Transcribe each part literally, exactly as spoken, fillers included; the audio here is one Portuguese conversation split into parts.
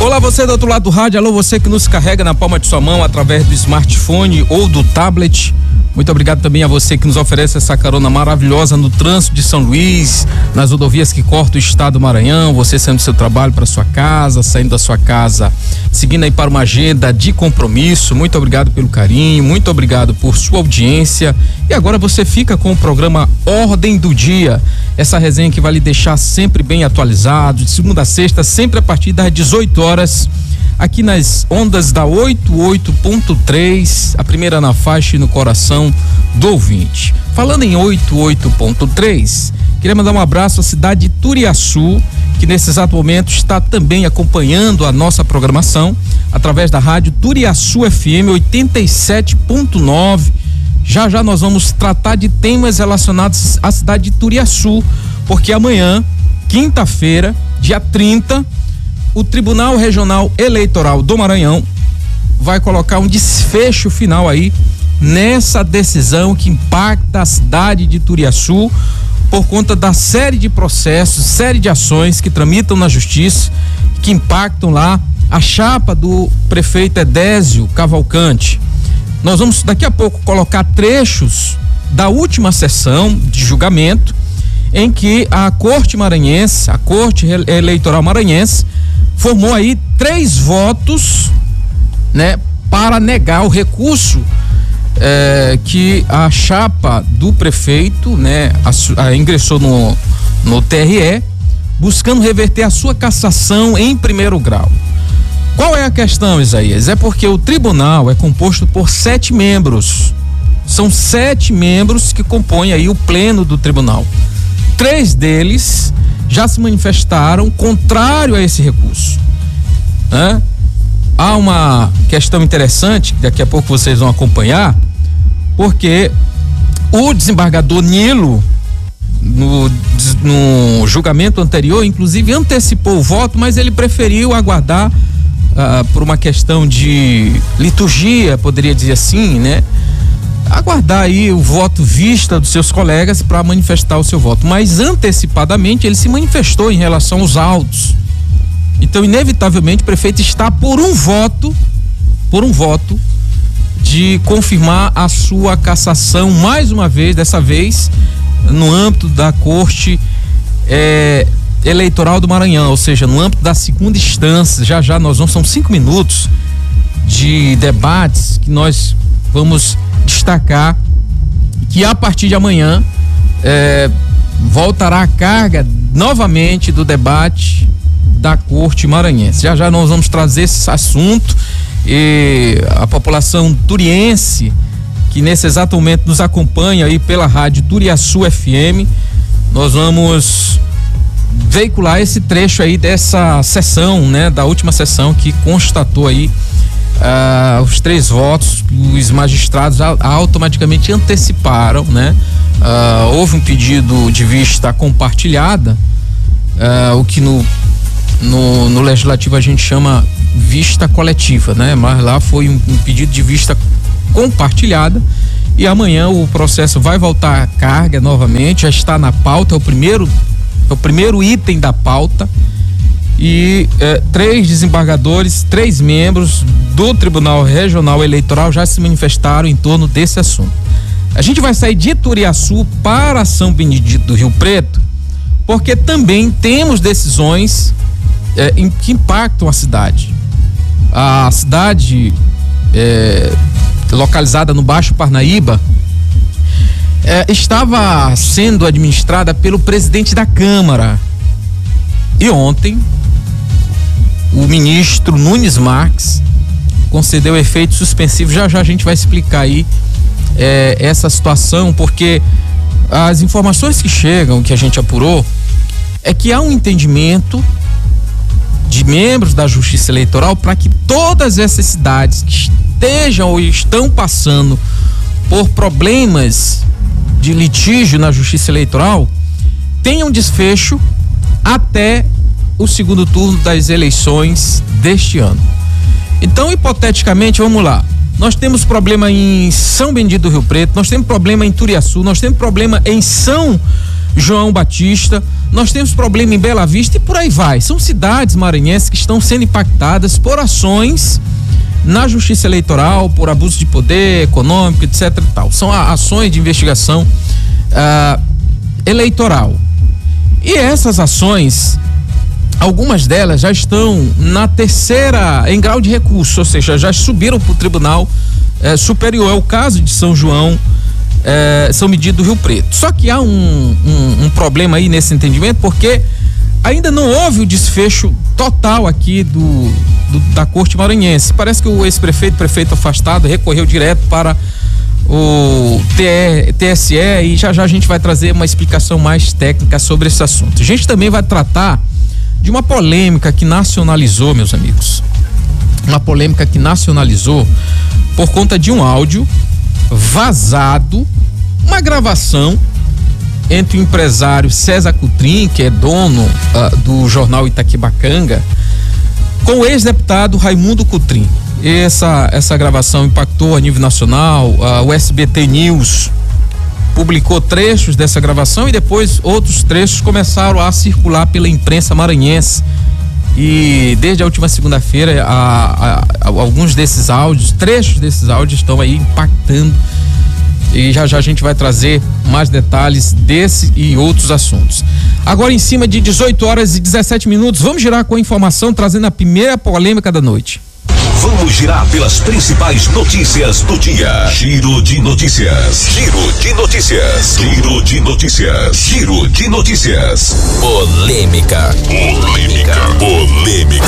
Olá, você do outro lado do rádio, alô, você que nos carrega na palma de sua mão através do smartphone ou do tablet. Muito obrigado também a você que nos oferece essa carona maravilhosa no trânsito de São Luís, nas rodovias que cortam o estado do Maranhão, você saindo do seu trabalho para sua casa, saindo da sua casa, seguindo aí para uma agenda de compromisso. Muito obrigado pelo carinho, muito obrigado por sua audiência. E agora você fica com o programa Ordem do Dia, essa resenha que vai lhe deixar sempre bem atualizado, de segunda a sexta, sempre a partir das dezoito horas. Aqui nas ondas da oitenta e oito ponto três, a primeira na faixa e no coração do ouvinte. Falando em oitenta e oito ponto três, queria mandar um abraço à cidade de Turiaçu, que nesse exato momento está também acompanhando a nossa programação através da rádio Turiaçu F M oitenta e sete ponto nove. Já já nós vamos tratar de temas relacionados à cidade de Turiaçu, porque amanhã, quinta-feira, dia trinta, o Tribunal Regional Eleitoral do Maranhão vai colocar um desfecho final aí nessa decisão que impacta a cidade de Turiaçu por conta da série de processos, série de ações que tramitam na justiça, que impactam lá a chapa do prefeito Edésio Cavalcante. Nós vamos daqui a pouco colocar trechos da última sessão de julgamento em que a Corte Maranhense, a Corte Eleitoral Maranhense, formou aí três votos, né, para negar o recurso eh, que a chapa do prefeito, né, a, a, ingressou no, no T R E, buscando reverter a sua cassação em primeiro grau. Qual é a questão, Isaías? É porque o tribunal é composto por sete membros. São sete membros que compõem aí o pleno do tribunal. Três deles já se manifestaram contrário a esse recurso. Né? Há uma questão interessante que daqui a pouco vocês vão acompanhar, porque o desembargador Nilo, no, no julgamento anterior, inclusive antecipou o voto, mas ele preferiu aguardar uh, por uma questão de liturgia, poderia dizer assim, né? Aguardar aí o voto vista dos seus colegas para manifestar o seu voto, mas antecipadamente ele se manifestou em relação aos autos. Então, inevitavelmente, o prefeito está por um voto, por um voto de confirmar a sua cassação mais uma vez, dessa vez no âmbito da Corte é, Eleitoral do Maranhão, ou seja, no âmbito da segunda instância. Já já nós vamos, são cinco minutos de debates que nós vamos destacar, que a partir de amanhã é, voltará a carga novamente do debate da Corte Maranhense. Já já nós vamos trazer esse assunto e a população turiense que nesse exato momento nos acompanha aí pela rádio Turiaçu F M, nós vamos veicular esse trecho aí dessa sessão, né, da última sessão que constatou aí Uh, os três votos, os magistrados a, a automaticamente anteciparam, né? Uh, houve um pedido de vista compartilhada, uh, o que no, no, no legislativo a gente chama vista coletiva, né? Mas lá foi um, um pedido de vista compartilhada e amanhã o processo vai voltar à carga novamente, já está na pauta, é o primeiro, é o primeiro item da pauta. E eh, três desembargadores, três membros do Tribunal Regional Eleitoral já se manifestaram em torno desse assunto. A gente vai sair de Turiaçu para São Benedito do Rio Preto, porque também temos decisões eh, em, que impactam a cidade. A cidade eh, localizada no Baixo Parnaíba eh, estava sendo administrada pelo presidente da Câmara. E ontem o ministro Nunes Marques concedeu efeito suspensivo. Já já a gente vai explicar aí é, essa situação, porque as informações que chegam, que a gente apurou, é que há um entendimento de membros da Justiça Eleitoral para que todas essas cidades que estejam ou estão passando por problemas de litígio na Justiça Eleitoral tenham desfecho até o segundo turno das eleições deste ano. Então, hipoteticamente, vamos lá, nós temos problema em São Benedito do Rio Preto, nós temos problema em Turiaçu, nós temos problema em São João Batista, nós temos problema em Bela Vista e por aí vai. São cidades maranhenses que estão sendo impactadas por ações na justiça eleitoral, por abuso de poder econômico, etc e tal. São ações de investigação uh, eleitoral. E essas ações, algumas delas já estão na terceira, em grau de recurso, ou seja, já subiram para o Tribunal eh, Superior. É o caso de São João, eh, São Medito do Rio Preto. Só que há um, um, um problema aí nesse entendimento, porque ainda não houve o desfecho total aqui do, do da Corte Maranhense. Parece que o ex-prefeito, prefeito afastado, recorreu direto para o T S E e já já a gente vai trazer uma explicação mais técnica sobre esse assunto. A gente também vai tratar de uma polêmica que nacionalizou, meus amigos. Uma polêmica que nacionalizou por conta de um áudio vazado, uma gravação entre o empresário César Cutrim, que é dono uh, do jornal Itaquibacanga, com o ex-deputado Raimundo Cutrim. Essa, essa gravação impactou a nível nacional. Uh, o S B T News publicou trechos dessa gravação e depois outros trechos começaram a circular pela imprensa maranhense. E desde a última segunda-feira, a, a, a, alguns desses áudios, trechos desses áudios estão aí impactando. E já já a gente vai trazer mais detalhes desse e outros assuntos. Agora, em cima de dezoito horas e dezessete minutos, vamos girar com a informação, trazendo a primeira polêmica da noite. Vamos girar pelas principais notícias do dia. Giro de notícias. Giro de notícias. Giro de notícias. Giro de notícias. Polêmica. Polêmica. Polêmica.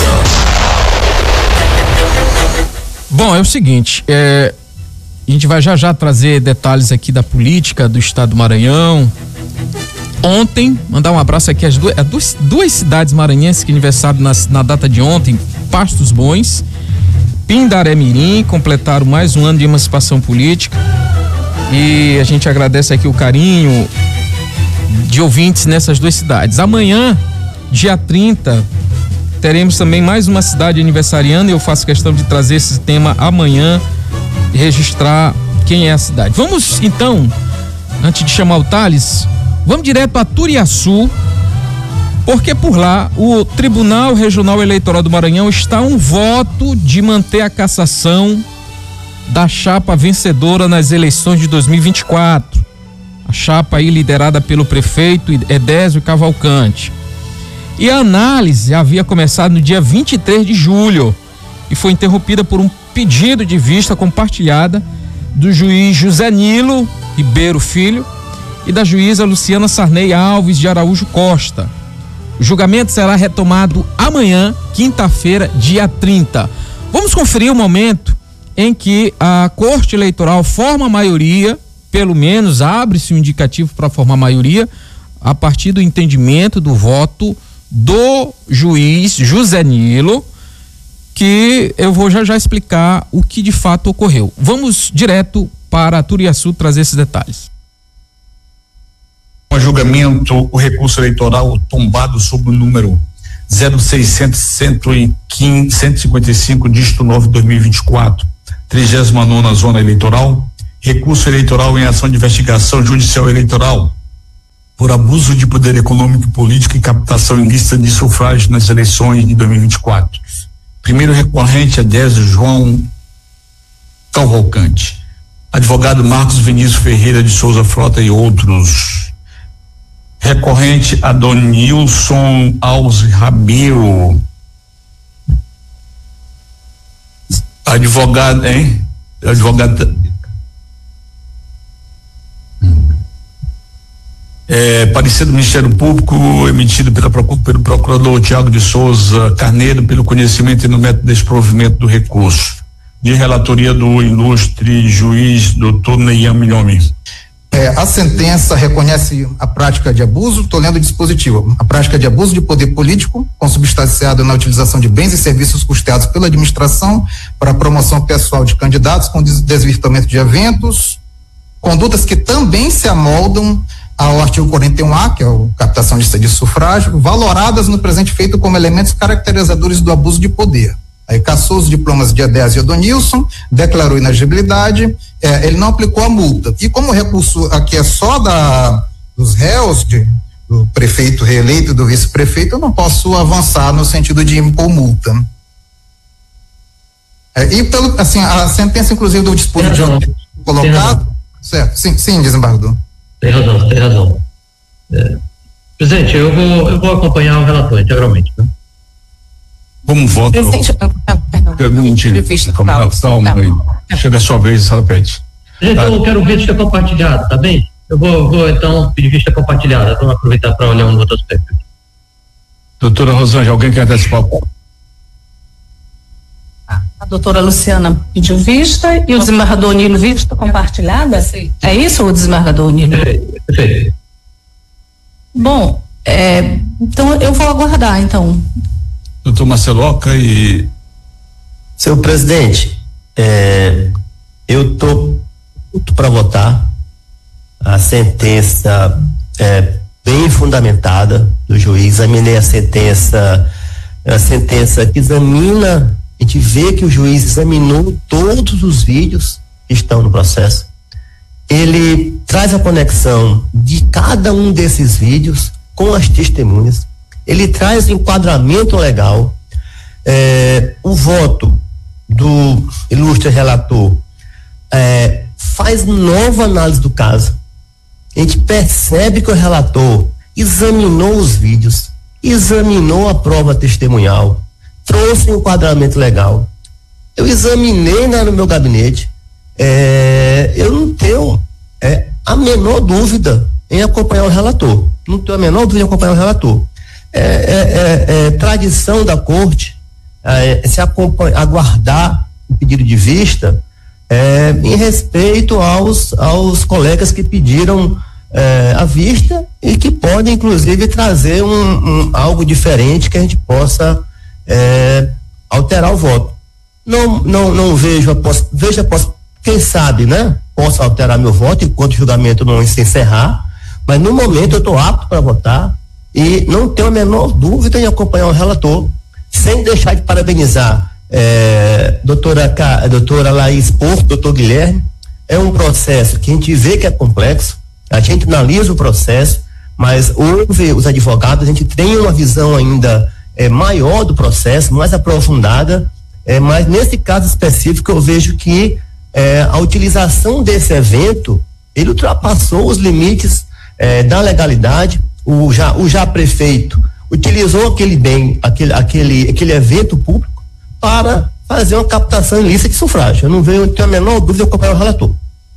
Bom, é o seguinte, é, a gente vai já já trazer detalhes aqui da política do estado do Maranhão. Ontem, mandar um abraço aqui às duas, duas, duas cidades maranhenses que aniversaram na, na data de ontem, Pastos Bons, Pindaré-Mirim, completaram mais um ano de emancipação política e a gente agradece aqui o carinho de ouvintes nessas duas cidades. Amanhã, dia trinta, teremos também mais uma cidade aniversariando e eu faço questão de trazer esse tema amanhã e registrar quem é a cidade. Vamos então, antes de chamar o Thales, vamos direto para Turiaçu, porque por lá o Tribunal Regional Eleitoral do Maranhão está um voto de manter a cassação da chapa vencedora nas eleições de dois mil e vinte e quatro. A chapa aí liderada pelo prefeito Edésio Cavalcante. E a análise havia começado no dia vinte e três de julho e foi interrompida por um pedido de vista compartilhada do juiz José Nilo Ribeiro Filho e da juíza Luciana Sarney Alves de Araújo Costa. O julgamento será retomado amanhã, quinta-feira, dia trinta. Vamos conferir o momento em que a Corte Eleitoral forma a maioria, pelo menos abre-se um indicativo para formar a maioria, a partir do entendimento do voto do juiz José Nilo, que eu vou já já explicar o que de fato ocorreu. Vamos direto para Turiaçu trazer esses detalhes. Com julgamento, o recurso eleitoral tombado sob o número zero seiscentos, cento e cinquenta e cinco, dígito nove, dois mil e vinte e quatro, trigésima nona zona eleitoral, recurso eleitoral em ação de investigação judicial eleitoral por abuso de poder econômico e político e captação ilícita de sufrágio nas eleições de dois mil e vinte e quatro. Primeiro recorrente, Edésio João Cavalcante, advogado Marcos Vinícius Ferreira de Souza Frota e outros. Recorrente Adonilson Alves Rabiro, advogado, hein? Advogado é, parecer do Ministério Público emitido pela, pelo procurador Tiago de Souza Carneiro pelo conhecimento e no método de desprovimento do recurso, de relatoria do ilustre juiz doutor Neian Milhome. É, a sentença reconhece a prática de abuso, estou lendo o dispositivo, a prática de abuso de poder político, consubstanciado na utilização de bens e serviços custeados pela administração para promoção pessoal de candidatos com desvirtuamento de eventos, condutas que também se amoldam ao artigo quarenta e um A, que é a captação de, de sufrágio, valoradas no presente feito como elementos caracterizadores do abuso de poder. Aí cassou os diplomas de Edésio e Adonilson, declarou inagibilidade, eh, ele não aplicou a multa. E como o recurso aqui é só da, dos réus, de, do prefeito reeleito e do vice-prefeito, eu não posso avançar no sentido de impor multa. É, e pelo, assim, a sentença, inclusive, do dispositivo colocado, certo? Sim, sim, desembargador. Tem razão, tem razão. É. Presidente, eu vou, eu vou acompanhar o relator integralmente, né? Como voto? Presidente, perdão. Calma, calma aí. Chega a sua vez, Sala Pede. Gente, eu quero ver vista compartilhada, tá bem? Eu vou, vou então pedir vista compartilhada. Vamos aproveitar para olhar um outro aspecto. Doutora Rosângela, alguém quer antecipar? A doutora Luciana pediu vista e o desembargador Nilo vista compartilhada? É isso, o desembargador Nilo? Perfeito. Bom, é, então eu vou aguardar, então. Doutor Marceloca e... Senhor presidente, é, eu estou para votar a sentença é, bem fundamentada do juiz. Examinei a sentença, a sentença que examina, a gente vê que o juiz examinou todos os vídeos que estão no processo. Ele traz a conexão de cada um desses vídeos com as testemunhas. Ele traz o enquadramento legal. É, o voto do ilustre relator é, faz nova análise do caso. A gente percebe que o relator examinou os vídeos, examinou a prova testemunhal, trouxe um enquadramento legal. Eu examinei, né, no meu gabinete. É, eu não tenho é, a menor dúvida em acompanhar o relator. Não tenho a menor dúvida em acompanhar o relator. É, é, é, é tradição da corte é, se acompanhar, aguardar o pedido de vista é, em respeito aos, aos colegas que pediram é, a vista e que podem, inclusive, trazer um, um, algo diferente que a gente possa é, alterar o voto. Não, não, não vejo a poss- veja a poss- quem sabe, né? Posso alterar meu voto enquanto o julgamento não se encerrar, mas no momento eu estou apto para votar e não tenho a menor dúvida em acompanhar o relator, sem deixar de parabenizar é, doutora, Ca, doutora Laís Porto, doutor Guilherme. É um processo que a gente vê que é complexo, a gente analisa o processo, mas ouve os advogados, a gente tem uma visão ainda é, maior do processo, mais aprofundada, é, mas nesse caso específico eu vejo que é, a utilização desse evento, ele ultrapassou os limites é, da legalidade. O já, o já prefeito utilizou aquele bem, aquele, aquele, aquele evento público para fazer uma captação ilícita de sufrágio. Eu não venho, tenho a menor dúvida de acompanhar o relator.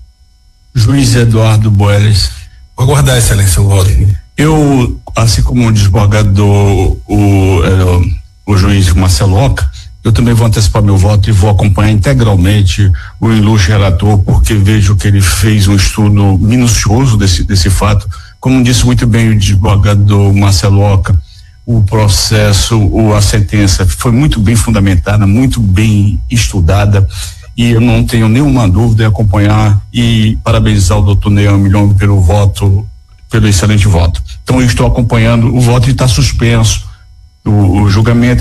Juiz Eduardo Boeres. Vou aguardar, excelência, o voto. Eu, assim como o desembargador, o, é, o juiz Marcelo Oca, eu também vou antecipar meu voto e vou acompanhar integralmente o ilustre relator, porque vejo que ele fez um estudo minucioso desse, desse fato. Como disse muito bem o desembargador Marcelo Oca, o processo, ou a sentença foi muito bem fundamentada, muito bem estudada, e eu não tenho nenhuma dúvida em acompanhar e parabenizar o doutor Neão Milhão pelo voto, pelo excelente voto. Então eu estou acompanhando o voto e está suspenso o, o julgamento.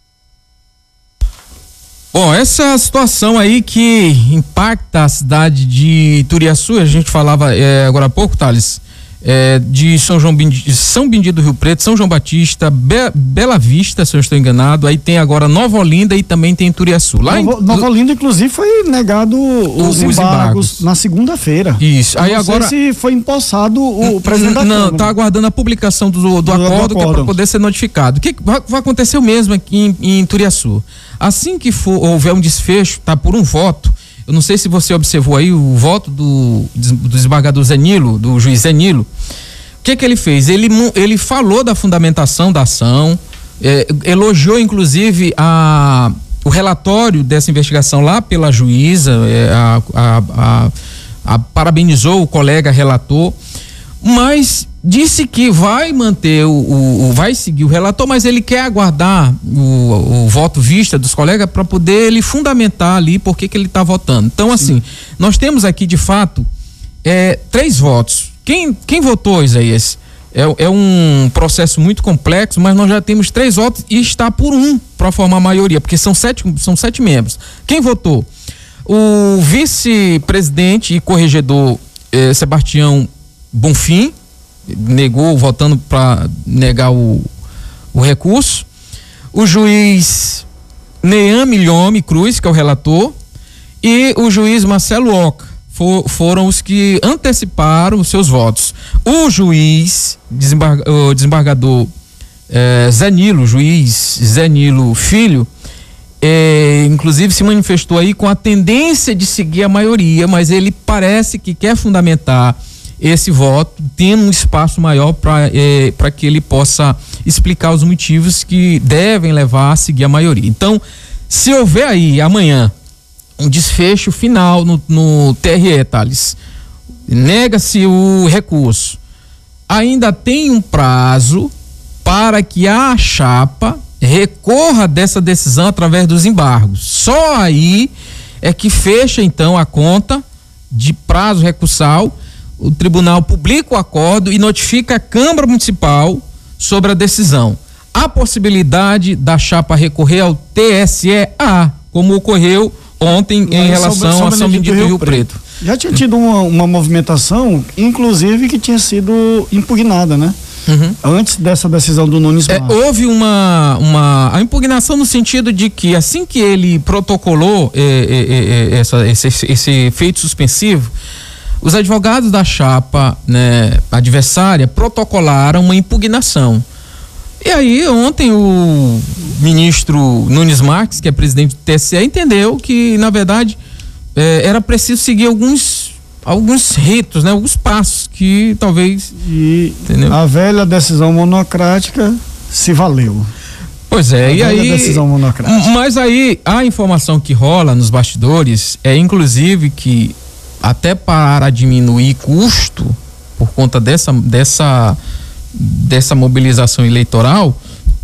Bom, essa situação aí que impacta a cidade de Turiaçu, a gente falava é, agora há pouco, Thales, é, de São João Bindi, São Benedito do Rio Preto, São João Batista, Be, Bela Vista, se eu estou enganado, aí tem agora Nova Olinda e também tem Turiaçu. Lá Nova, em, Nova Olinda, inclusive, foi negado os, os embargos, embargos na segunda-feira. Isso. Aí não agora sei se foi empossado o presidente da Câmara. Não, está aguardando a publicação do, do, do acordo, que é para poder ser notificado. O que vai, vai acontecer o mesmo aqui em, em Turiaçu? Assim que for, houver um desfecho, tá por um voto, eu não sei se você observou aí o voto do, do desembargador Zenilo, do juiz Zenilo. O que que ele fez? Ele, ele falou da fundamentação da ação, eh, elogiou inclusive a, o relatório dessa investigação lá pela juíza, eh, a, a, a, a, parabenizou o colega relator, mas disse que vai manter o, o, o vai seguir o relator, mas ele quer aguardar o, o voto vista dos colegas para poder ele fundamentar ali por que que ele está votando. Então, Sim. assim, nós temos aqui de fato é, três votos. Quem, quem votou, Isaías? É, é um processo muito complexo, mas nós já temos três votos e está por um para formar a maioria, porque são sete, são sete membros. Quem votou? O vice-presidente e corregedor eh, Sebastião Bonfim, negou, votando para negar o, o recurso. O juiz Nean Milhome Cruz, que é o relator, e o juiz Marcelo Oca for, foram os que anteciparam os seus votos. O juiz, desembarga, o desembargador eh, Zé Nilo, juiz Zé Nilo Filho, eh, inclusive se manifestou aí com a tendência de seguir a maioria, mas ele parece que quer fundamentar esse voto, tendo um espaço maior para eh, para que ele possa explicar os motivos que devem levar a seguir a maioria. Então, se houver aí amanhã um desfecho final no, no T R E, Thales, nega-se o recurso, ainda tem um prazo para que a chapa recorra dessa decisão através dos embargos. Só aí é que fecha então a conta de prazo recursal. O tribunal publica o acordo e notifica a Câmara Municipal sobre a decisão. A possibilidade da chapa recorrer ao T S E A, como ocorreu ontem em relação a São Benedito do Rio Preto. Já tinha tido uma, uma movimentação, inclusive, que tinha sido impugnada, né? Uhum. Antes dessa decisão do Nunes é, houve uma, uma a impugnação no sentido de que assim que ele protocolou é, é, é, essa, esse, esse feito suspensivo, os advogados da chapa, né, adversária, protocolaram uma impugnação. E aí ontem o ministro Nunes Marques, que é presidente do T S E, entendeu que na verdade eh, era preciso seguir alguns alguns ritos, né, alguns passos que talvez e entendeu? A velha decisão monocrática se valeu. Pois é, a e aí decisão monocrática. Mas aí a informação que rola nos bastidores é inclusive que até para diminuir custo por conta dessa dessa dessa mobilização eleitoral,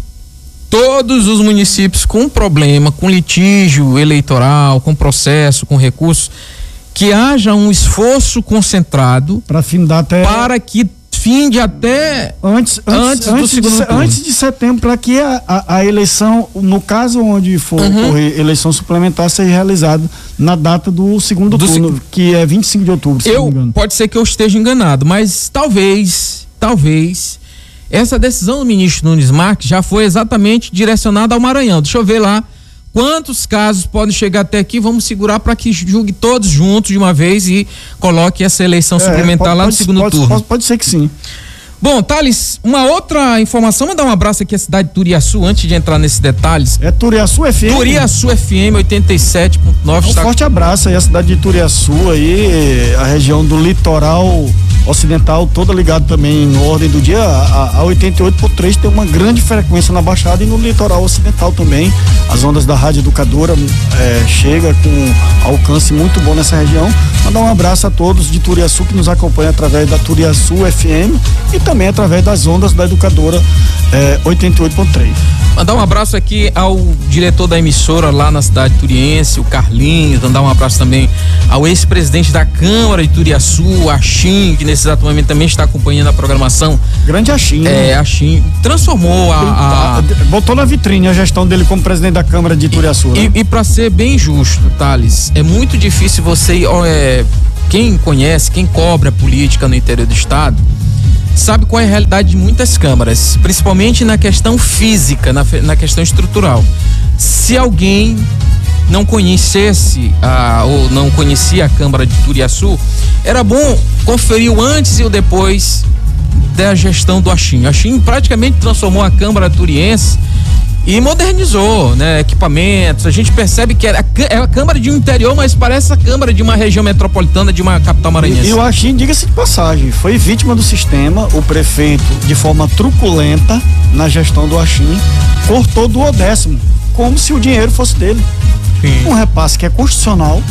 todos os municípios com problema, com litígio eleitoral, com processo, com recurso, que haja um esforço concentrado para findar até para que finde até antes antes, antes, do antes, segundo de, turno. Antes de setembro, para que a, a, a eleição, no caso onde for uhum. ocorrer eleição suplementar, seja realizada na data do segundo do turno, seg... que é vinte e cinco de outubro, se eu, não me engano. Pode ser que eu esteja enganado, mas talvez, talvez essa decisão do ministro Nunes Marques já foi exatamente direcionada ao Maranhão. Deixa eu ver lá quantos casos podem chegar até aqui. Vamos segurar para que julgue todos juntos de uma vez e coloque essa eleição é, suplementar pode, lá no pode, segundo pode, turno. Pode, pode ser que sim. Bom, Thales, uma outra informação, mandar um abraço aqui à cidade de Turiaçu, antes de entrar nesses detalhes. É Turiaçu F M? Turiaçu F M oitenta e sete ponto nove. Um está... forte abraço aí à cidade de Turiaçu aí, a região do litoral ocidental, toda ligada também no ordem do dia. A, a oitenta e oito ponto três tem uma grande frequência na Baixada e no litoral ocidental também. As ondas da Rádio Educadora é, chega com alcance muito bom nessa região. Mandar um abraço a todos de Turiaçu que nos acompanham através da Turiaçu F M e também através das ondas da Educadora é, oitenta e oito ponto três. Mandar um abraço aqui ao diretor da emissora lá na cidade turiense, o Carlinhos. Mandar um abraço também ao ex-presidente da Câmara de Turiaçu, Achim, que nesse exato momento também está acompanhando a programação. Grande Achim. É, Achim transformou a, a... botou na vitrine a gestão dele como presidente da Câmara de Turiaçu. E, né? e, e para ser bem justo, Thales, é muito difícil você, é, quem conhece, quem cobre a política no interior do estado, sabe qual é a realidade de muitas câmaras, principalmente na questão física, na, na questão estrutural. Se alguém não conhecesse a, ou não conhecia a Câmara de Turiaçu, era bom conferir o antes e o depois da gestão do Achim. O Achim praticamente transformou a Câmara turiense e modernizou, né, equipamentos. A gente percebe que é a, é a Câmara de um interior, mas parece a Câmara de uma região metropolitana, de uma capital maranhense. E, e o Achim, diga-se de passagem, foi vítima do sistema. O prefeito, de forma truculenta na gestão do Achim, cortou do décimo, como se o dinheiro fosse dele. Sim. Um repasse que é constitucional,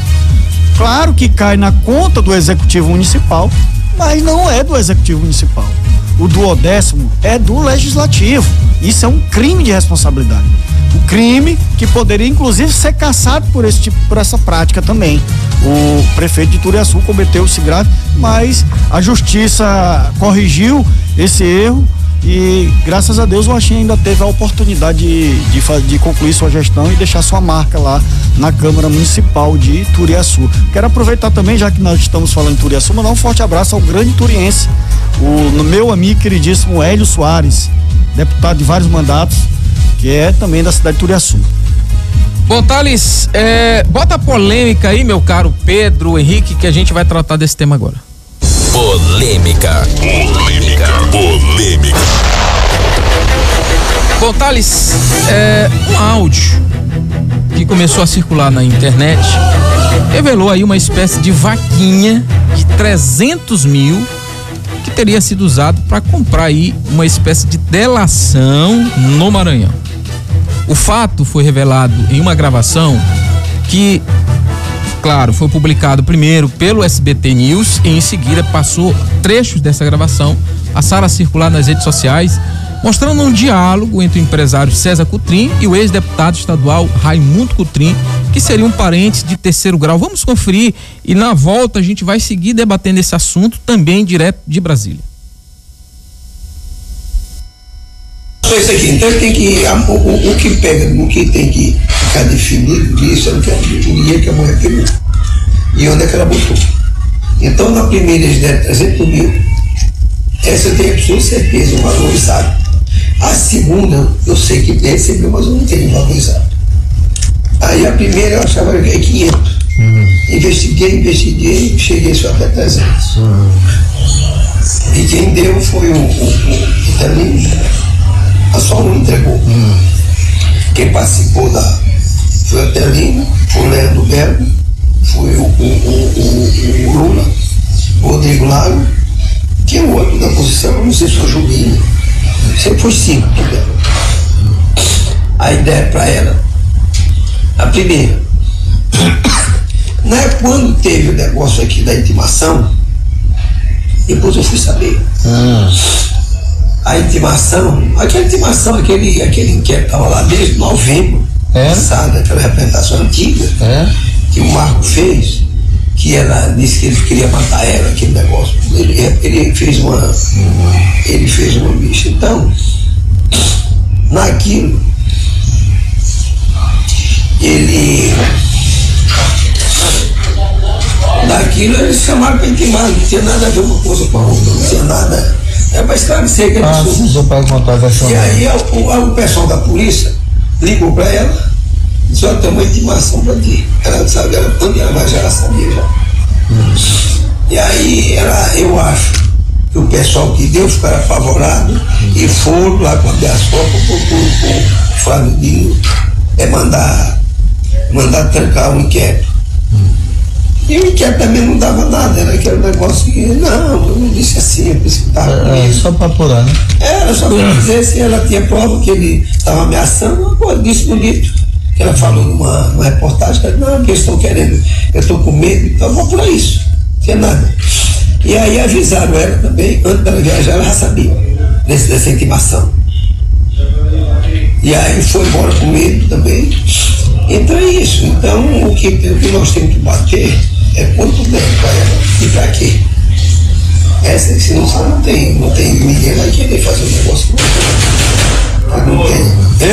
claro que cai na conta do executivo municipal, mas não é do executivo municipal. O duodécimo é do legislativo. Isso é um crime de responsabilidade. Um crime que poderia inclusive ser cassado por esse tipo, por essa prática também. O prefeito de Turiaçu cometeu esse grave, mas a justiça corrigiu esse erro E graças a Deus o Axim ainda teve a oportunidade de, de, de concluir sua gestão e deixar sua marca lá na Câmara Municipal de Turiaçu. Quero aproveitar também, já que nós estamos falando de Turiaçu, mandar um forte abraço ao grande turiense, o no meu amigo queridíssimo Hélio Soares, deputado de vários mandatos, que é também da cidade de Turiaçu. Bom, Thales, é, bota a polêmica aí, meu caro Pedro Henrique, que a gente vai tratar desse tema agora. Polêmica. Polêmica. Polêmica. Bom, Thales, é, um áudio que começou a circular na internet revelou aí uma espécie de vaquinha de trezentos mil que teria sido usado para comprar aí uma espécie de delação no Maranhão. O fato foi revelado em uma gravação que, claro, foi publicado primeiro pelo S B T News e em seguida passou trechos dessa gravação a passar a circular nas redes sociais, mostrando um diálogo entre o empresário César Cutrim e o ex-deputado estadual Raimundo Cutrim, que seriam parentes de terceiro grau. Vamos conferir e na volta a gente vai seguir debatendo esse assunto também direto de Brasília. Isso aqui, então ele tem que, o, o, o que pega, o que tem que ficar definido disso é o dinheiro que a mulher pegou e onde é que ela botou. Então na primeira eles deram trezentos mil, essa eu tenho absoluta certeza, um valorizado. A segunda eu sei que recebeu, mas eu não tenho valorizado. Aí a primeira eu achava que é quinhentos, uhum. investiguei, investiguei, cheguei só até trezentos. Uhum. E quem deu foi o, o, o Italim. A só não entregou. Hum. Quem participou da foi a Telina, foi o Leandro Belo, foi o, o, o, o, o Lula, o Rodrigo Lago, que é o outro da posição, não sei se foi o Julinho, sempre foi cinco dela. A ideia para ela, a primeira, né, quando teve o negócio aqui da intimação, depois eu fui saber. Hum. A intimação, aquela intimação, aquele, aquele inquérito estava lá desde novembro é? passado, aquela representação antiga é? que o Marco fez, que ela disse que ele queria matar ela, aquele negócio. Ele, ele fez uma. Uhum. Ele fez uma bicha. Então, naquilo, ele. Naquilo eles chamaram para intimar, não tinha nada a ver uma coisa com a outra, não tinha nada. É para esclarecer que ele ah, E aí o, o, o pessoal da polícia ligou para ela e disse: olha, tem uma intimação para ti. Ela sabe, ela, ela já sabia já. Hum. E aí ela, eu acho que o pessoal que deu ficaram apavorados hum. e foram lá com a habeas corpus o Flávio Dino é mandar, mandar trancar o inquérito. E o inquérito também não dava nada, era aquele negócio que, não, eu não disse assim, eu disse que estava é, só para apurar, né? Era só para dizer se ela tinha prova que ele estava ameaçando, uma coisa disse bonito, que ela falou numa, numa reportagem, que ela, não, que eles estão querendo, eu estou com medo, então eu vou por isso, não tinha nada. E aí avisaram ela também, antes dela viajar, ela já sabia desse, dessa intimação. E aí foi embora com medo também. Então é isso, então o que, o que nós temos que bater é quanto tempo para ela e para quê? Essa, se não for, não tem, não tem ninguém vai querer fazer um negócio não, não tem.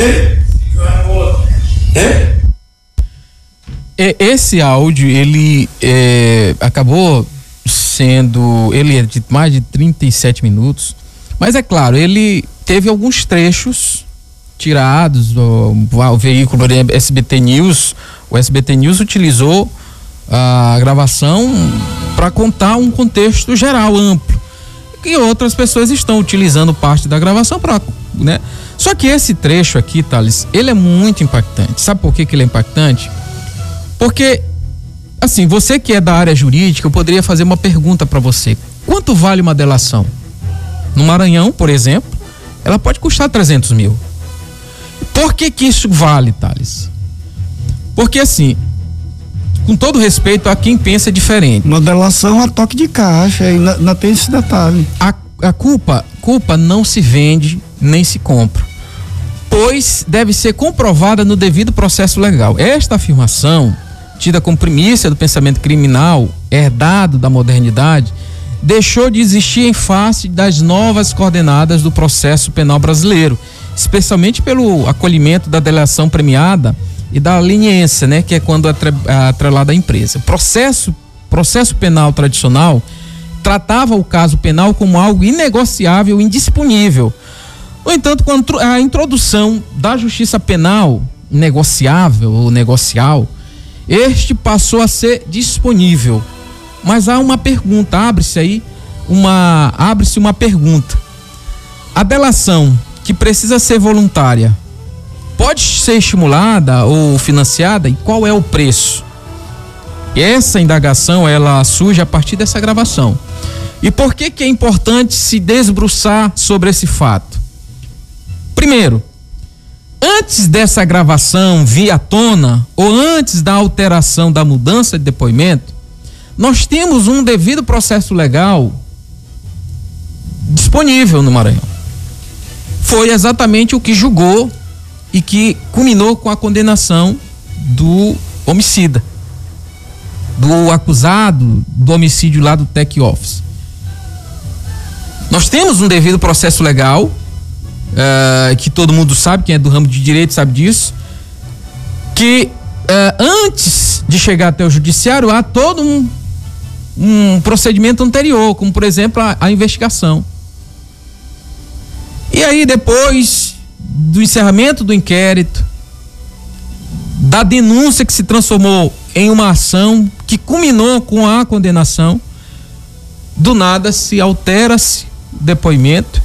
É? É? Esse áudio, ele é, acabou sendo, ele é de mais de trinta e sete minutos, mas é claro, ele teve alguns trechos tirados do o veículo S B T News. O S B T News utilizou a gravação para contar um contexto geral, amplo, e outras pessoas estão utilizando parte da gravação para, né? Só que esse trecho aqui, Thales, ele é muito impactante. Sabe por que que ele é impactante? Porque, assim, você que é da área jurídica, eu poderia fazer uma pergunta para você: quanto vale uma delação? No Maranhão, por exemplo, ela pode custar trezentos mil. Por que que isso vale, Thales? Porque, assim, com todo respeito a quem pensa diferente, uma delação a toque de caixa, ainda, ainda tem esse detalhe. A, a culpa, culpa não se vende nem se compra, pois deve ser comprovada no devido processo legal. Esta afirmação, tida como primícia do pensamento criminal herdado da modernidade, deixou de existir em face das novas coordenadas do processo penal brasileiro, especialmente pelo acolhimento da delação premiada e da leniência, né, que é quando é atrelada à empresa. Processo, processo penal tradicional tratava o caso penal como algo inegociável, indisponível. No entanto, com a introdução da justiça penal negociável ou negocial, este passou a ser disponível. Mas há uma pergunta, abre-se aí uma, abre-se uma pergunta. A delação, que precisa ser voluntária, pode ser estimulada ou financiada, e qual é o preço? Essa indagação, ela surge a partir dessa gravação. E por que que é importante se debruçar sobre esse fato? Primeiro, antes dessa gravação vir à tona, ou antes da alteração da mudança de depoimento, nós temos um devido processo legal disponível no Maranhão. Foi exatamente o que julgou e que culminou com a condenação do homicida, do acusado do homicídio lá do Tech Office. Nós temos um devido processo legal, uh, que todo mundo sabe, quem é do ramo de direito sabe disso, que uh, antes de chegar até o judiciário há todo um, um procedimento anterior, como por exemplo a, a investigação. E aí depois do encerramento do inquérito, da denúncia que se transformou em uma ação que culminou com a condenação, do nada se altera-se o depoimento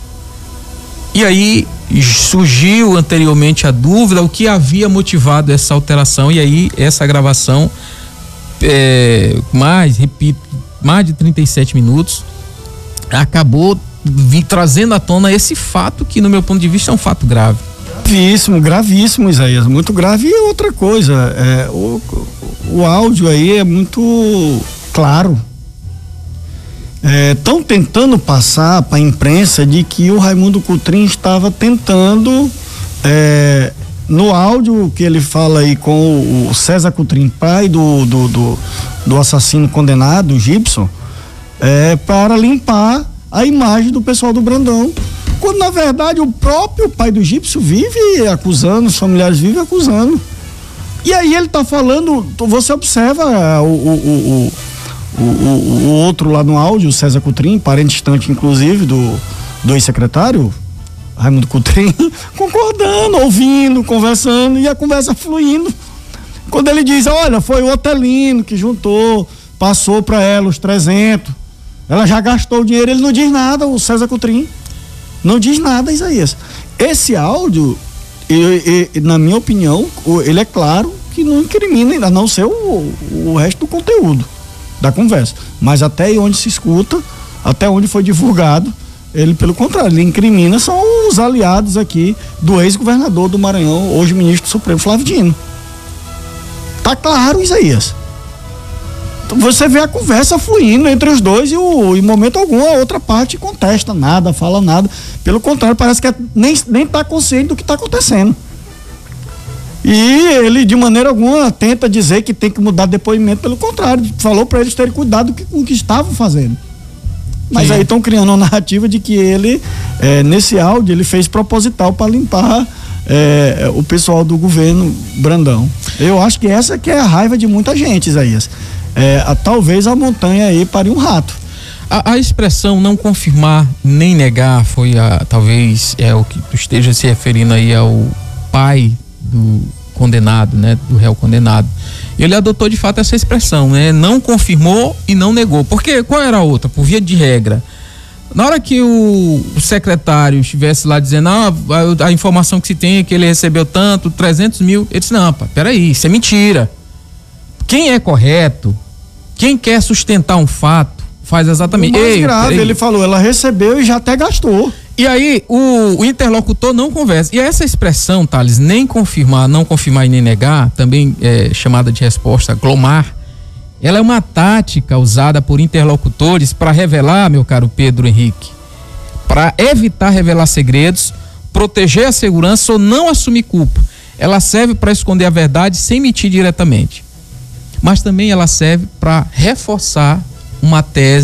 e aí surgiu anteriormente a dúvida o que havia motivado essa alteração, e aí essa gravação é, mais, repito, mais de trinta e sete minutos acabou vi, trazendo à tona esse fato que no meu ponto de vista é um fato grave. Gravíssimo, gravíssimo, Isaías, muito grave. E outra coisa, é, o, o áudio aí é muito claro. Estão é, tentando passar para a imprensa de que o Raimundo Cotrim estava tentando, é, no áudio que ele fala aí com o César Cotrim, pai do, do, do, do assassino condenado, o Gibson, é, para limpar a imagem do pessoal do Brandão, quando na verdade o próprio pai do Gibson vive acusando, os familiares vivem acusando. E aí ele está falando, você observa o, o, o, o, o, o outro lá no áudio, o César Cotrim, parente distante inclusive do, do ex-secretário Raimundo Cotrim, concordando, ouvindo, conversando, e a conversa fluindo. Quando ele diz, olha, foi o Otelino que juntou, passou para ela os trezentos, ela já gastou o dinheiro, ele não diz nada, o César Cotrim não diz nada, Isaías. Esse áudio, e, e, na minha opinião, ele é claro que não incrimina, a não ser o, o resto do conteúdo da conversa, mas até onde se escuta, até onde foi divulgado, ele pelo contrário, ele incrimina, são os aliados aqui do ex-governador do Maranhão, hoje ministro do Supremo, Flávio Dino. Tá claro, Isaías. Você vê a conversa fluindo entre os dois e o, em momento algum a outra parte contesta nada, fala nada. Pelo contrário, parece que é, nem, nem tá consciente do que está acontecendo. E ele, de maneira alguma, tenta dizer que tem que mudar depoimento. Pelo contrário, falou para eles terem cuidado com o que estavam fazendo. Mas Sim. aí estão criando uma narrativa de que ele, é, nesse áudio, ele fez proposital para limpar é, o pessoal do governo Brandão. Eu acho que essa que é a raiva de muita gente, Isaías. É, a, talvez a montanha aí pare um rato. A, a expressão não confirmar nem negar foi a, talvez é o que tu esteja se referindo aí ao pai do condenado, né, do réu condenado. Ele adotou de fato essa expressão, né, não confirmou e não negou. Porque qual era a outra? Por via de regra, na hora que o, o secretário estivesse lá dizendo, ah, a, a informação que se tem é que ele recebeu tanto, trezentos mil, ele disse, não, pá, peraí, isso é mentira. Quem é correto, quem quer sustentar um fato, faz exatamente. O mais Ei, grave, ele falou, ela recebeu e já até gastou. E aí o, o interlocutor não conversa. E essa expressão, Thales, nem confirmar, não confirmar e nem negar, também é chamada de resposta glomar, ela é uma tática usada por interlocutores para revelar, meu caro Pedro Henrique, para evitar revelar segredos, proteger a segurança ou não assumir culpa. Ela serve para esconder a verdade sem mentir diretamente. Mas também ela serve para reforçar uma tese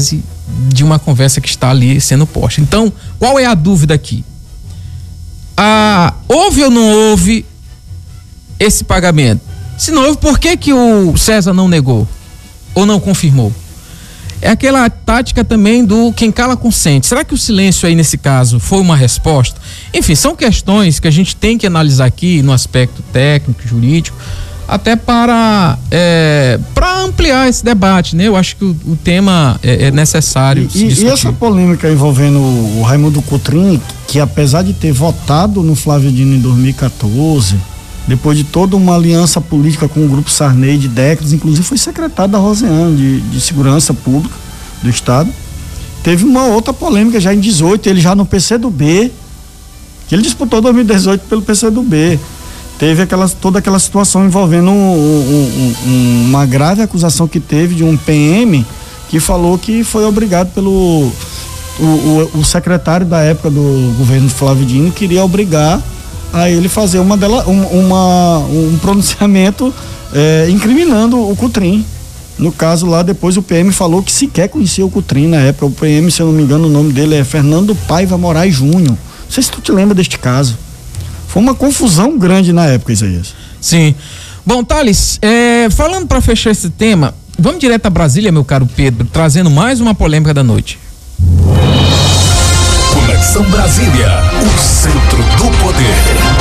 de uma conversa que está ali sendo posta. Então, qual é a dúvida aqui? Ah, houve ou não houve esse pagamento? Se não houve, por que que o César não negou? Ou não confirmou? É aquela tática também do quem cala consente. Será que o silêncio aí nesse caso foi uma resposta? Enfim, são questões que a gente tem que analisar aqui no aspecto técnico, jurídico, até para é, para ampliar esse debate, né? Eu acho que o, o tema é, é necessário. E, e essa polêmica envolvendo o Raimundo Cotrim, que apesar de ter votado no Flávio Dino em dois mil e quatorze, depois de toda uma aliança política com o grupo Sarney de décadas, inclusive foi secretário da Roseane de, de Segurança Pública do Estado, teve uma outra polêmica já em dezoito, ele já no P C do B, que ele disputou dois mil e dezoito pelo P C do B. Teve aquela, toda aquela situação envolvendo um, um, um, uma grave acusação que teve de um P M que falou que foi obrigado pelo o, o, o secretário da época do governo Flávio Dino queria obrigar a ele fazer uma dela, um, uma, um pronunciamento é, incriminando o Cotrim. No caso lá, depois o P M falou que sequer conhecia o Cotrim na época. O P M, se eu não me engano, o nome dele é Fernando Paiva Moraes Júnior. Não sei se tu te lembra deste caso. Foi uma confusão grande na época, Isaías. Sim. Bom, Thales, é, falando para fechar esse tema, vamos direto a Brasília, meu caro Pedro, trazendo mais uma polêmica da noite. Conexão Brasília, o centro do poder.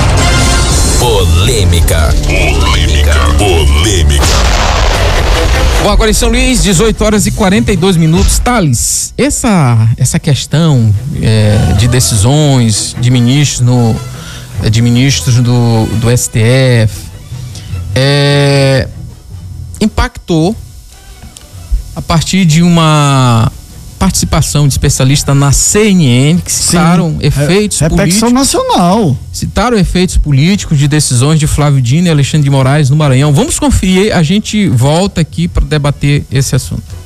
Polêmica. Polêmica. Polêmica. Bom, agora em São Luís, dezoito horas e quarenta e dois minutos. Thales, essa, essa questão é, de decisões de ministros no de ministros do, do S T F é, impactou a partir de uma participação de especialistas na C N N que citaram Sim, efeitos é, políticos nacional. Citaram efeitos políticos de decisões de Flávio Dino e Alexandre de Moraes no Maranhão. Vamos conferir, a gente volta aqui para debater esse assunto.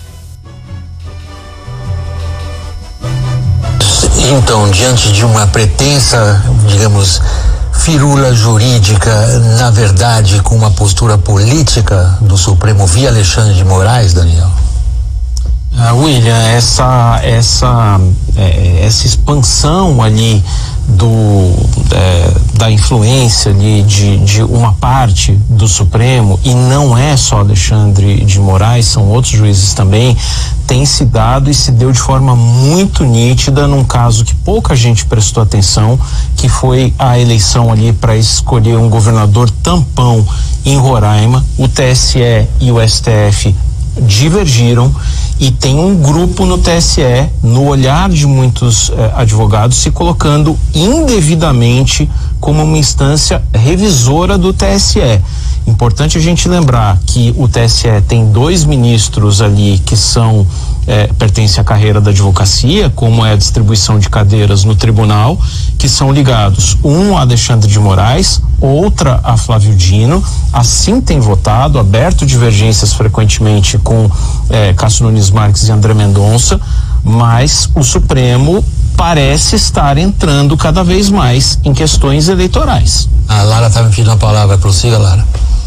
Então, diante de uma pretensa, digamos, firula jurídica, na verdade, com uma postura política do Supremo via Alexandre de Moraes, Daniel? Uh, William, essa, essa, é, essa expansão ali do, é, da influência ali de, de uma parte do Supremo, e não é só Alexandre de Moraes, são outros juízes também, tem se dado e se deu de forma muito nítida num caso que pouca gente prestou atenção, que foi a eleição ali para escolher um governador tampão em Roraima. O T S E e o S T F divergiram e tem um grupo no T S E, no olhar de muitos eh, advogados, se colocando indevidamente como uma instância revisora do T S E. Importante a gente lembrar que o T S E tem dois ministros ali que são eh, pertencem à carreira da advocacia, como é a distribuição de cadeiras no tribunal, que são ligados, um a Alexandre de Moraes, outra a Flávio Dino. Assim tem votado, aberto divergências frequentemente com eh, Cássio Nunes Marques e André Mendonça, mas o Supremo parece estar entrando cada vez mais em questões eleitorais. A Lara está me pedindo a palavra, prossiga, Lara.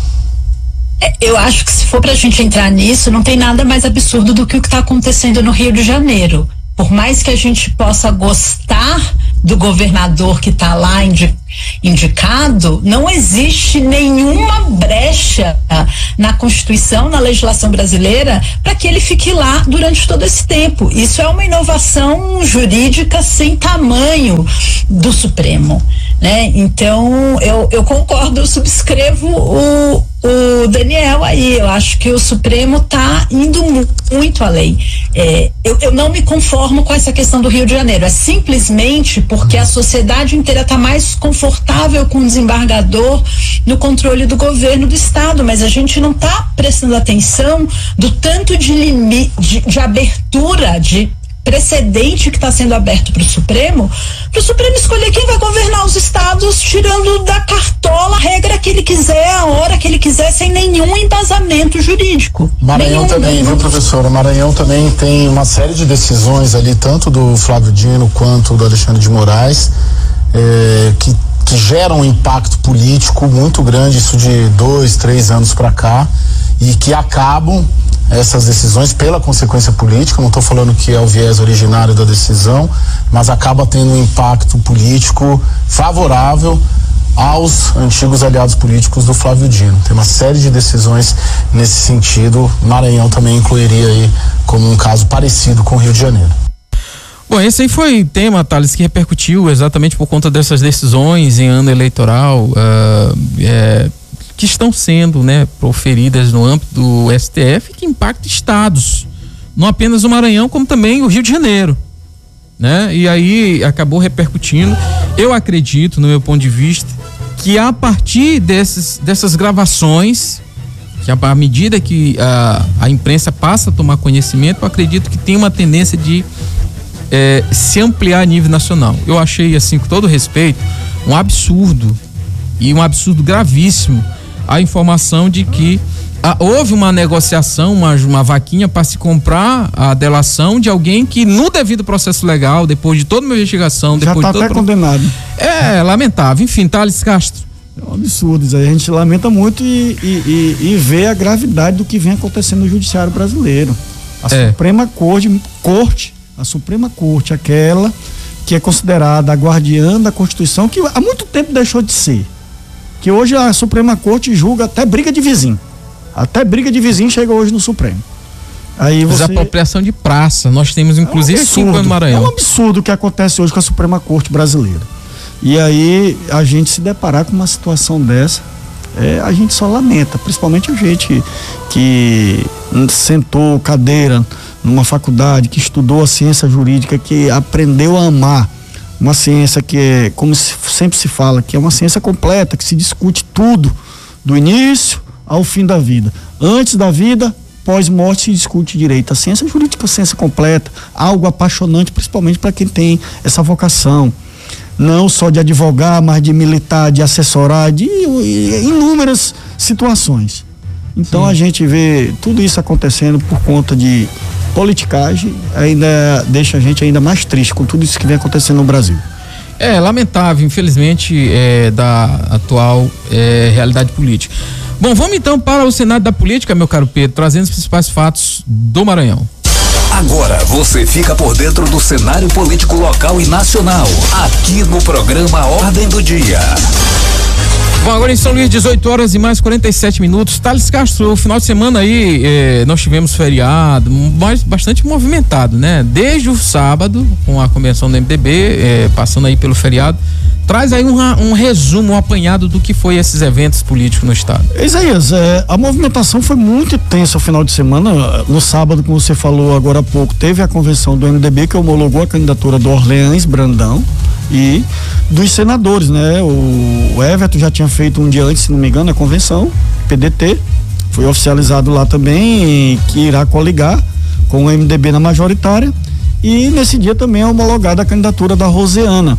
Eu acho que se for pra gente entrar nisso, não tem nada mais absurdo do que o que está acontecendo no Rio de Janeiro. Por mais que a gente possa gostar do governador que está lá indi- indicado, não existe nenhuma brecha na Constituição, na legislação brasileira, para que ele fique lá durante todo esse tempo. Isso é uma inovação jurídica sem tamanho do Supremo, né? Então, eu, eu concordo, eu subscrevo o, o Daniel aí. Eu acho que o Supremo está indo mu- muito além. É, eu, eu não me conformo com essa questão do Rio de Janeiro. É simplesmente porque a sociedade inteira está mais confortável com o desembargador no controle do governo do estado, mas a gente não está prestando atenção do tanto de limite, de, de abertura, de precedente que está sendo aberto para o Supremo, para o Supremo escolher quem vai governar os estados, tirando da cartola a regra que ele quiser, a hora que ele quiser, sem nenhum embasamento jurídico. Maranhão nenhum, também, nenhum. viu, professora? Maranhão também tem uma série de decisões ali, tanto do Flávio Dino quanto do Alexandre de Moraes, eh, que, que geram um impacto político muito grande, isso de dois, três anos para cá, e que acabam essas decisões pela consequência política. Não estou falando que é o viés originário da decisão, mas acaba tendo um impacto político favorável aos antigos aliados políticos do Flávio Dino. Tem uma série de decisões nesse sentido. Maranhão também incluiria aí como um caso parecido com o Rio de Janeiro. Bom, esse aí foi tema, Thales, que repercutiu exatamente por conta dessas decisões em ano eleitoral uh, é, que estão sendo, né, proferidas no âmbito do S T F, que impactam estados, não apenas o Maranhão, como também o Rio de Janeiro, né? E aí acabou repercutindo. Eu acredito, no meu ponto de vista, que a partir desses, dessas gravações, que à medida que a, a imprensa passa a tomar conhecimento, eu acredito que tem uma tendência de é, se ampliar a nível nacional. Eu achei, assim, com todo respeito, um absurdo, e um absurdo gravíssimo, a informação de que ah, houve uma negociação, uma, uma vaquinha para se comprar a delação de alguém que, no devido processo legal, depois de toda uma investigação, já depois tá de todo até condenado. É, lamentável. Enfim, Thales Castro. É um absurdo isso aí. A gente lamenta muito e, e, e, e vê a gravidade do que vem acontecendo no judiciário brasileiro. A é. Suprema Corte, Corte, a Suprema Corte, aquela que é considerada a guardiã da Constituição, que há muito tempo deixou de ser. Que hoje a Suprema Corte julga até briga de vizinho. Até briga de vizinho chega hoje no Supremo. Aí você... Desapropriação de praça, nós temos inclusive é um aqui no Maranhão. É um absurdo o que acontece hoje com a Suprema Corte brasileira. E aí a gente se deparar com uma situação dessa, é, a gente só lamenta, principalmente a gente que sentou cadeira numa faculdade, que estudou a ciência jurídica, que aprendeu a amar uma ciência que é, como sempre se fala, que é uma ciência completa, que se discute tudo, do início ao fim da vida. Antes da vida, pós-morte, se discute direito. A ciência jurídica é uma ciência completa, algo apaixonante, principalmente para quem tem essa vocação. Não só de advogar, mas de militar, de assessorar, de, de inúmeras situações. Então Sim. a gente vê tudo isso acontecendo por conta de politicagem, ainda deixa a gente ainda mais triste com tudo isso que vem acontecendo no Brasil. É lamentável, infelizmente, é, da atual é, realidade política. Bom, vamos então para o Senado da Política, meu caro Pedro, trazendo os principais fatos do Maranhão. Agora você fica por dentro do cenário político local e nacional, aqui no programa Ordem do Dia. Bom, agora em São Luís, dezoito horas e mais quarenta e sete minutos. Thales Castro, o final de semana aí, eh, nós tivemos feriado, mas bastante movimentado, né? Desde o sábado, com a convenção do M D B, eh, passando aí pelo feriado. Traz aí um, um resumo, um apanhado do que foi esses eventos políticos no estado. Isaías, é, a movimentação foi muito intensa o final de semana. No sábado, como você falou agora há pouco, teve a convenção do M D B que homologou a candidatura do Orleans Brandão e dos senadores, né? O, o Everton já tinha feito um dia antes, se não me engano, a convenção, P D T, foi oficializado lá também que irá coligar com o M D B na majoritária, e nesse dia também é homologada a candidatura da Rosiana.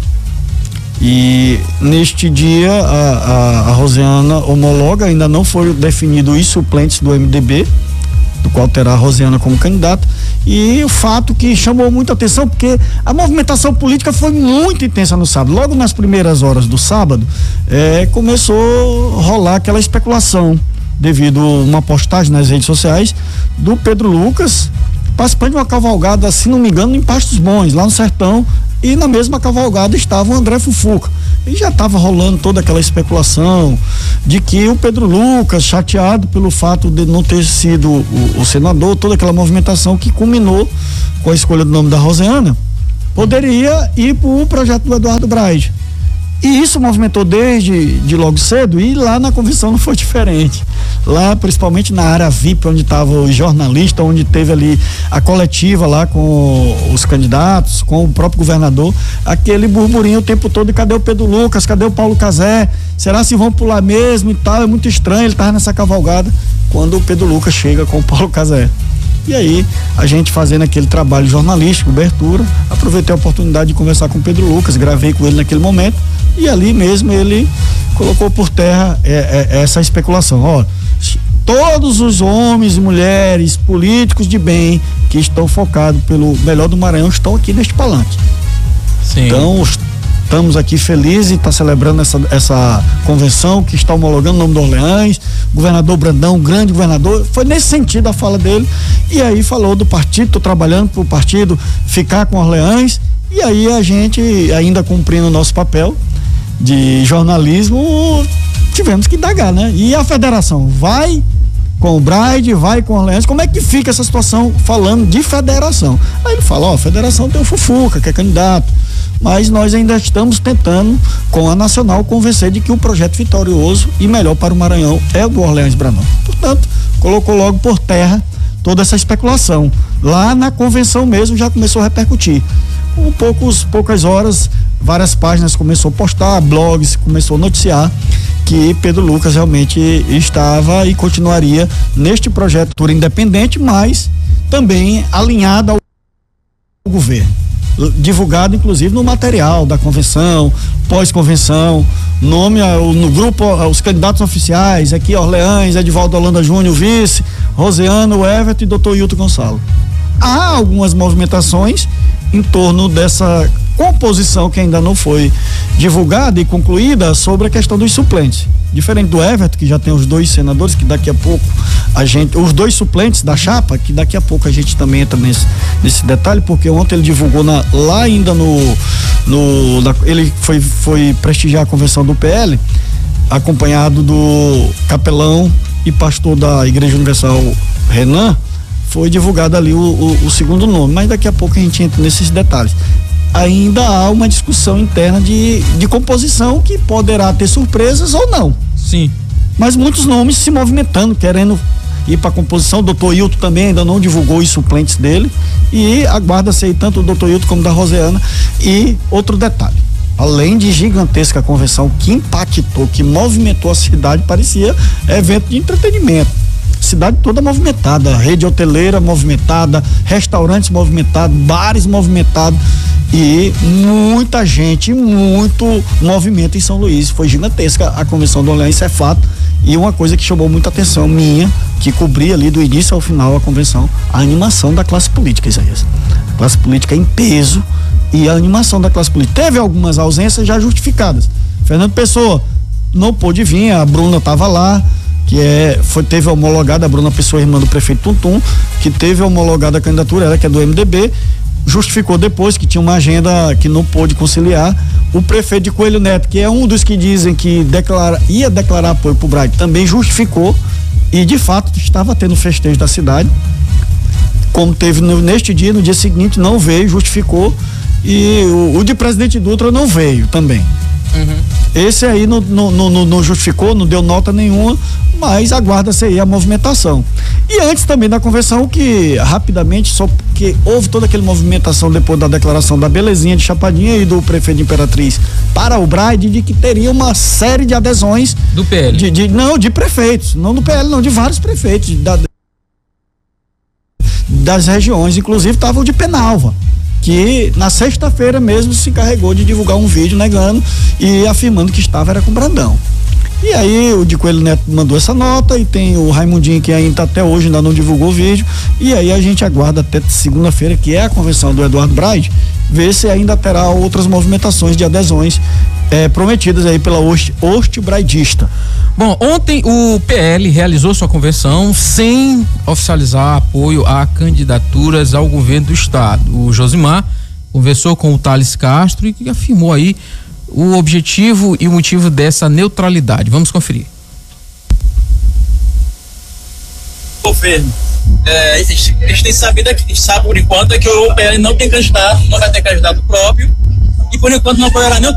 E neste dia a, a, a Rosiana homologa, ainda não foram definidos os suplentes do M D B, do qual terá a Rosiana como candidata, e o fato que chamou muita atenção, porque a movimentação política foi muito intensa no sábado. Logo nas primeiras horas do sábado, é, começou a rolar aquela especulação, devido a uma postagem nas redes sociais do Pedro Lucas, participando de uma cavalgada, se não me engano, em Pastos Bons, lá no sertão, e na mesma cavalgada estava o André Fufuca. E já estava rolando toda aquela especulação de que o Pedro Lucas, chateado pelo fato de não ter sido o, o senador, toda aquela movimentação que culminou com a escolha do nome da Rosiana, poderia ir para o projeto do Eduardo Braide. E isso movimentou desde de logo cedo, e lá na convenção não foi diferente. Lá, principalmente na área V I P, onde estavam os jornalistas, onde teve ali a coletiva lá com os candidatos, com o próprio governador, aquele burburinho o tempo todo: e cadê o Pedro Lucas, cadê o Paulo Cazé, será se vão pular mesmo e tal? É muito estranho, ele estava nessa cavalgada, quando o Pedro Lucas chega com o Paulo Cazé. E aí, a gente fazendo aquele trabalho jornalístico, cobertura, aproveitei a oportunidade de conversar com o Pedro Lucas, gravei com ele naquele momento, e ali mesmo ele colocou por terra é, é, essa especulação. Ó, todos os homens e mulheres políticos de bem que estão focados pelo melhor do Maranhão estão aqui neste palanque. Sim. Então, os, estamos aqui felizes em estar celebrando essa, essa convenção que está homologando o nome do Orleans, governador Brandão, grande governador, foi nesse sentido a fala dele, e aí falou do partido, estou trabalhando para o partido ficar com Orleans, e aí a gente, ainda cumprindo o nosso papel de jornalismo, tivemos que indagar, né? E a federação vai com o Braide, vai com o Orleans, como é que fica essa situação falando de federação? Aí ele fala, ó, a federação tem o Fufuca, que é candidato, mas nós ainda estamos tentando, com a Nacional, convencer de que o projeto vitorioso e melhor para o Maranhão é o do Orleans Brandão. Portanto, colocou logo por terra toda essa especulação. Lá na convenção mesmo já começou a repercutir. Com poucos, poucas horas, várias páginas começou a postar, blogs começou a noticiar que Pedro Lucas realmente estava e continuaria neste projeto por independente, mas também alinhado ao governo. Divulgado inclusive no material da convenção, pós-convenção, nome no grupo, os candidatos oficiais, aqui Orleans, Edivaldo Holanda Júnior, vice, Roseano, Everton e doutor Hilton Gonçalo. Há algumas movimentações em torno dessa composição que ainda não foi divulgada e concluída sobre a questão dos suplentes. Diferente do Everton, que já tem os dois senadores, que daqui a pouco a gente, os dois suplentes da chapa, que daqui a pouco a gente também entra nesse, nesse detalhe, porque ontem ele divulgou na, lá ainda no, no na, ele foi, foi prestigiar a convenção do P L, acompanhado do capelão e pastor da Igreja Universal Renan, foi divulgado ali o, o, o segundo nome, mas daqui a pouco a gente entra nesses detalhes. Ainda há uma discussão interna de, de composição que poderá ter surpresas ou não. Sim. Mas muitos nomes se movimentando, querendo ir para a composição. O doutor Hilton também ainda não divulgou os suplentes dele. E aguarda-se aí tanto o doutor Hilton como da Roseana. E outro detalhe: além de gigantesca a convenção que impactou, que movimentou a cidade, parecia evento de entretenimento. Cidade toda movimentada, rede hoteleira movimentada, restaurantes movimentados, bares movimentados e muita gente, muito movimento em São Luís. Foi gigantesca a convenção do Orleans, isso é fato. E uma coisa que chamou muita atenção minha, que cobria ali do início ao final a convenção, a animação da classe política, Isaías. A classe política em peso e a animação da classe política. Teve algumas ausências já justificadas. Fernando Pessoa não pôde vir, a Bruna estava lá, que é, foi, teve homologada, a Bruna Pessoa, irmã do prefeito Tuntum, que teve homologada a candidatura, ela que é do M D B, justificou depois que tinha uma agenda que não pôde conciliar. O prefeito de Coelho Neto, que é um dos que dizem que declara, ia declarar apoio pro Braide, também justificou e de fato estava tendo festejo da cidade, como teve no, neste dia, no dia seguinte não veio, justificou, e o, o de Presidente Dutra não veio também. Uhum. Esse aí não, não, não, não justificou, não deu nota nenhuma, mas aguarda-se aí a movimentação. E antes também da convenção, que rapidamente, só porque houve toda aquela movimentação depois da declaração da Belezinha de Chapadinha e do prefeito de Imperatriz para o Braide, de que teria uma série de adesões do P L. De, de, não, de prefeitos, não do P L, não, de vários prefeitos da, das regiões, inclusive estava o de Penalva, que na sexta-feira mesmo se encarregou de divulgar um vídeo negando e afirmando que estava era com Brandão. E aí o de Coelho Neto mandou essa nota e tem o Raimundinho que ainda até hoje ainda não divulgou o vídeo, e aí a gente aguarda até segunda-feira, que é a convenção do Eduardo Braide, ver se ainda terá outras movimentações de adesões eh, prometidas aí pela hoste, hoste braidista. Bom, ontem o P L realizou sua convenção sem oficializar apoio a candidaturas ao governo do estado. O Josimar conversou com o Thales Castro e afirmou aí o objetivo e o motivo dessa neutralidade. Vamos conferir. Governo, é, a gente tem sabido aqui, sabe por enquanto é que o P L não tem candidato, não vai ter candidato próprio e por enquanto não apoiará nem